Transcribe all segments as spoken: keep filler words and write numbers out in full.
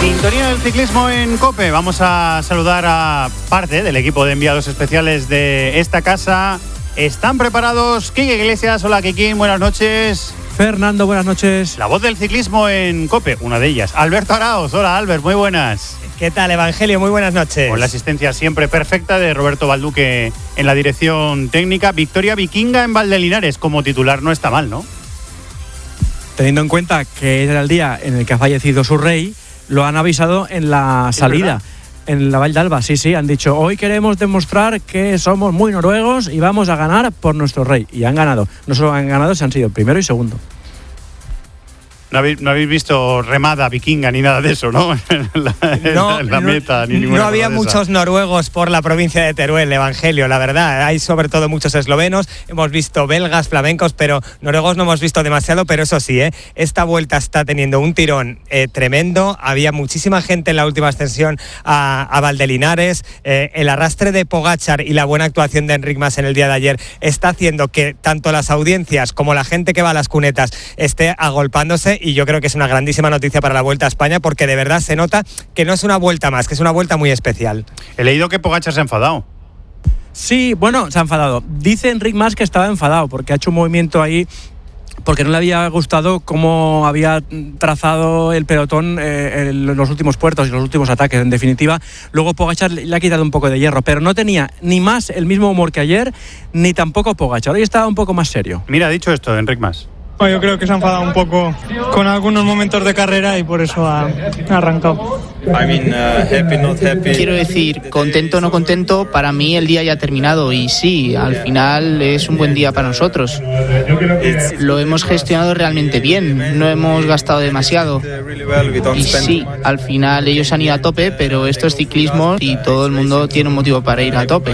Sintonía del ciclismo en COPE. Vamos a saludar a parte del equipo de enviados especiales de esta casa. ¿Están preparados? Quique Iglesias, hola Kikín, buenas noches. Fernando, buenas noches. La voz del ciclismo en COPE, una de ellas. Alberto Araoz, hola Albert, muy buenas. ¿Qué tal, Evangelio? Muy buenas noches. Con la asistencia siempre perfecta de Roberto Balduque en la dirección técnica. Victoria vikinga en Valdelinares como titular no está mal, ¿no? Teniendo en cuenta que era el día en el que ha fallecido su rey, lo han avisado en la salida, en la Vall d'Alba. Sí, sí, han dicho, hoy queremos demostrar que somos muy noruegos y vamos a ganar por nuestro rey. Y han ganado. No solo han ganado, se han sido primero y segundo. No habéis, no habéis visto remada vikinga ni nada de eso, ¿no? la, no, la no, meta, ni ninguna no había cosa de muchos esa. noruegos por la provincia de Teruel, Evangelio, la verdad. Hay sobre todo muchos eslovenos, hemos visto belgas, flamencos, pero noruegos no hemos visto demasiado, pero eso sí, ¿eh? Esta vuelta está teniendo un tirón eh, tremendo. Había muchísima gente en la última ascensión a, a Valdelinares. Eh, el arrastre de Pogačar y la buena actuación de Enric Mas en el día de ayer está haciendo que tanto las audiencias como la gente que va a las cunetas esté agolpándose. Y yo creo que es una grandísima noticia para la Vuelta a España, porque de verdad se nota que no es una vuelta más, que es una vuelta muy especial. He leído que Pogačar se ha enfadado. Sí, bueno, se ha enfadado. Dice Enric Mas que estaba enfadado porque ha hecho un movimiento ahí porque no le había gustado cómo había trazado el pelotón eh, en los últimos puertos y los últimos ataques. En definitiva, luego Pogačar le ha quitado un poco de hierro, pero no tenía ni Mas el mismo humor que ayer, ni tampoco Pogačar. Hoy estaba un poco más serio. Mira, ha dicho esto Enric Mas. Yo creo que se ha enfadado un poco con algunos momentos de carrera y por eso ha, ha arrancado. I mean, uh, happy, not happy. Quiero decir, contento o no contento, para mí el día ya ha terminado y sí, al final es un buen día para nosotros. Lo hemos gestionado realmente bien, no hemos gastado demasiado. Y sí, al final ellos han ido a tope, pero esto es ciclismo y todo el mundo tiene un motivo para ir a tope.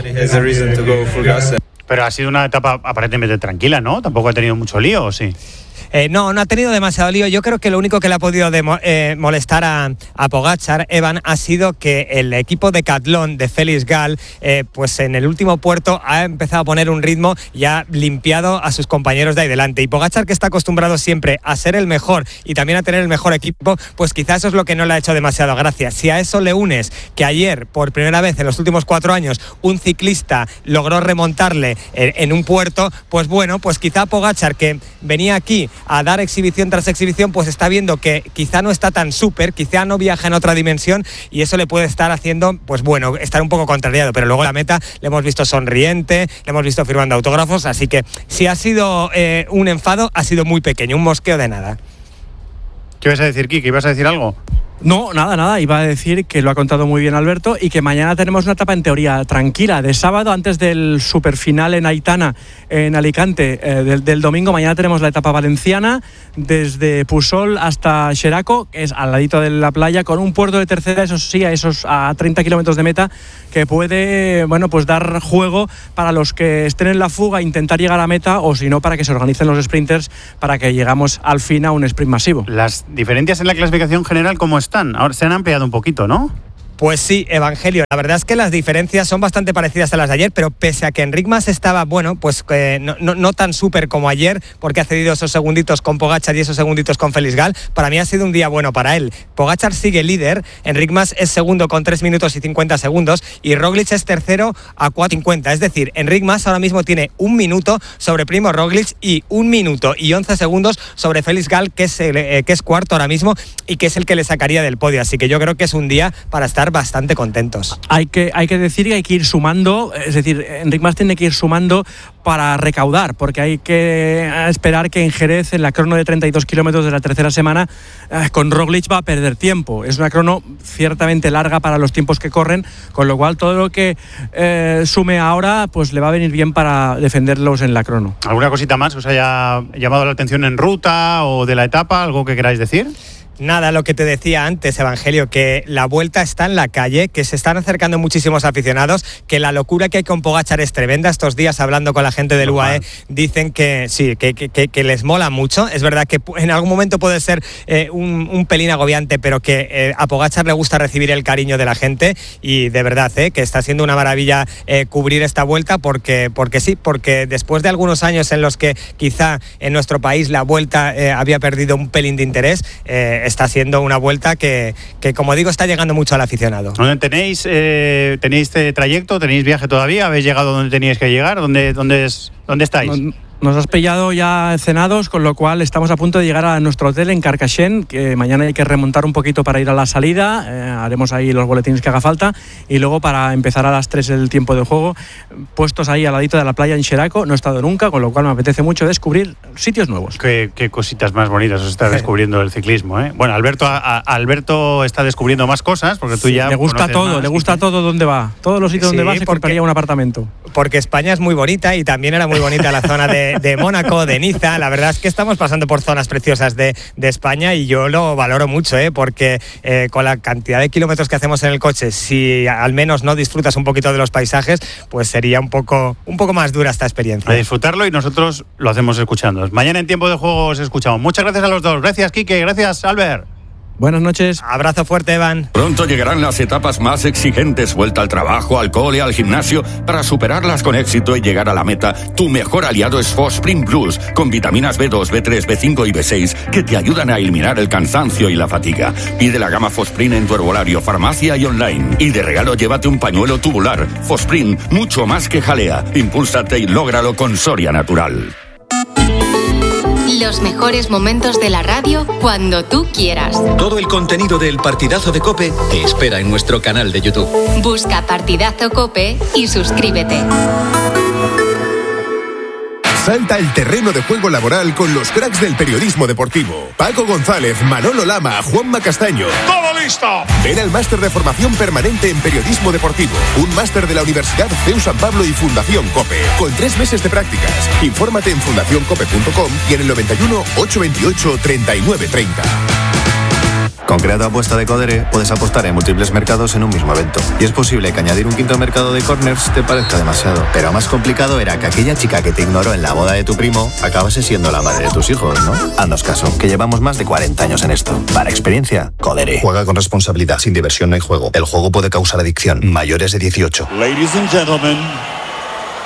Pero ha sido una etapa aparentemente tranquila, ¿no? Tampoco ha tenido mucho lío, ¿o sí? Eh, no, no ha tenido demasiado lío. Yo creo que lo único que le ha podido demo, eh, molestar a, a Pogačar, Evan, ha sido que el equipo de Decathlon de Félix Gall, eh, pues en el último puerto ha empezado a poner un ritmo y ha limpiado a sus compañeros de ahí delante. Y Pogačar, que está acostumbrado siempre a ser el mejor y también a tener el mejor equipo, pues quizás eso es lo que no le ha hecho demasiado gracia. Si a eso le unes que ayer, por primera vez en los últimos cuatro años, un ciclista logró remontarle en, en un puerto, pues bueno, pues quizá Pogačar, que venía aquí a dar exhibición tras exhibición, pues está viendo que quizá no está tan súper, quizá no viaja en otra dimensión y eso le puede estar haciendo, pues bueno, estar un poco contrariado, pero luego la meta le hemos visto sonriente, le hemos visto firmando autógrafos, así que si ha sido eh, un enfado, ha sido muy pequeño, un mosqueo de nada. ¿Qué ibas a decir, Kiki? ¿Ibas a decir algo? No, nada, nada. Iba a decir que lo ha contado muy bien Alberto y que mañana tenemos una etapa en teoría tranquila. De sábado, antes del superfinal en Aitana, en Alicante, eh, del, del domingo, mañana tenemos la etapa valenciana desde Pusol hasta Xeraco, que es al ladito de la playa, con un puerto de tercera, eso sí, a esos a treinta kilómetros de meta, que puede, bueno, pues dar juego para los que estén en la fuga, intentar llegar a meta, o si no, para que se organicen los sprinters para que llegamos al fin a un sprint masivo. Las diferencias en la clasificación general, ¿cómo están? Ahora se han ampliado un poquito, ¿no? Pues sí, Evangelio, la verdad es que las diferencias son bastante parecidas a las de ayer, pero pese a que Enric Mas estaba, bueno, pues eh, no, no, no tan súper como ayer, porque ha cedido esos segunditos con Pogačar y esos segunditos con Félix Gall, para mí ha sido un día bueno para él. Pogačar sigue líder, Enric Mas es segundo con tres minutos y cincuenta segundos y Roglic es tercero a cuatro cincuenta, es decir, Enric Mas ahora mismo tiene un minuto sobre Primo Roglic y un minuto y once segundos sobre Félix Gall, que es, eh, que es cuarto ahora mismo y que es el que le sacaría del podio, así que yo creo que es un día para estar bastante contentos. Hay que, hay que decir que hay que ir sumando, es decir, Enric Mas tiene que ir sumando para recaudar, porque hay que esperar que en Jerez, en la crono de treinta y dos kilómetros de la tercera semana, eh, con Roglic va a perder tiempo. Es una crono ciertamente larga para los tiempos que corren, con lo cual todo lo que eh, sume ahora pues le va a venir bien para defenderlos en la crono. ¿Alguna cosita más que os haya llamado la atención en ruta o de la etapa? ¿Algo que queráis decir? Nada, lo que te decía antes, Evangelio, que la Vuelta está en la calle, que se están acercando muchísimos aficionados, que la locura que hay con Pogačar es tremenda. Estos días, hablando con la gente del U A E, dicen que sí, que, que, que, que les mola mucho. Es verdad que en algún momento puede ser eh, un, un pelín agobiante, pero que eh, a Pogačar le gusta recibir el cariño de la gente y de verdad eh, que está siendo una maravilla eh, cubrir esta Vuelta porque, porque sí, porque después de algunos años en los que quizá en nuestro país la Vuelta eh, había perdido un pelín de interés, eh, está siendo una vuelta que, que, como digo, está llegando mucho al aficionado. ¿Dónde tenéis, eh, tenéis trayecto? ¿Tenéis viaje todavía? ¿Habéis llegado donde teníais que llegar? ¿Dónde, dónde, es, dónde estáis? No, Nos has pillado ya cenados, con lo cual estamos a punto de llegar a nuestro hotel en Carcaixent, que mañana hay que remontar un poquito para ir a la salida, eh, haremos ahí los boletines que haga falta, y luego para empezar a las tres el tiempo de juego, puestos ahí al ladito de la playa en Xeraco. No he estado nunca, con lo cual me apetece mucho descubrir sitios nuevos. Qué, qué cositas más bonitas os está descubriendo el ciclismo, ¿eh? Bueno, Alberto, a, a Alberto está descubriendo más cosas, porque tú Sí, ya le gusta todo, más, le gusta Quique. todo donde va, todos los sitios Sí, donde va se porque- compraría un apartamento. Porque España es muy bonita y también era muy bonita la zona de, de Mónaco, de Niza. La verdad es que estamos pasando por zonas preciosas de, de España y yo lo valoro mucho, ¿eh? Porque eh, con la cantidad de kilómetros que hacemos en el coche, si al menos no disfrutas un poquito de los paisajes, pues sería un poco, un poco más dura esta experiencia. A disfrutarlo, y nosotros lo hacemos escuchando. Mañana en Tiempo de Juego os escuchamos. Muchas gracias a los dos. Gracias, Quique. Gracias, Albert. Buenas noches. Abrazo fuerte, Evan. Pronto llegarán las etapas más exigentes, vuelta al trabajo, al cole, al gimnasio. Para superarlas con éxito y llegar a la meta, tu mejor aliado es Fosprint Plus, con vitaminas B dos, B tres, B cinco y B seis que te ayudan a eliminar el cansancio y la fatiga. Pide la gama Fosprint en tu herbolario, farmacia y online. Y de regalo llévate un pañuelo tubular. Fosprint, mucho más que jalea. Impúlsate y lógralo con Soria Natural. Los mejores momentos de la radio cuando tú quieras. Todo el contenido del Partidazo de COPE te espera en nuestro canal de YouTube. Busca Partidazo COPE y suscríbete. Salta al terreno de juego laboral con los cracks del periodismo deportivo. Paco González, Manolo Lama, Juanma Castaño. ¡Todo listo! Ven al máster de formación permanente en periodismo deportivo. Un máster de la Universidad C E U San Pablo y Fundación COPE. Con tres meses de prácticas. Infórmate en fundación cope punto com y en el noventa y uno, ochocientos veintiocho, treinta y nueve treinta. Con Creado Apuesta de Codere puedes apostar en múltiples mercados en un mismo evento. Y es posible que añadir un quinto mercado de corners te parezca demasiado. Pero más complicado era que aquella chica que te ignoró en la boda de tu primo acabase siendo la madre de tus hijos, ¿no? Haznos caso, que llevamos más de cuarenta años en esto. Para experiencia, Codere. Juega con responsabilidad. Sin diversión no hay juego. El juego puede causar adicción. Mayores de dieciocho. Ladies and gentlemen,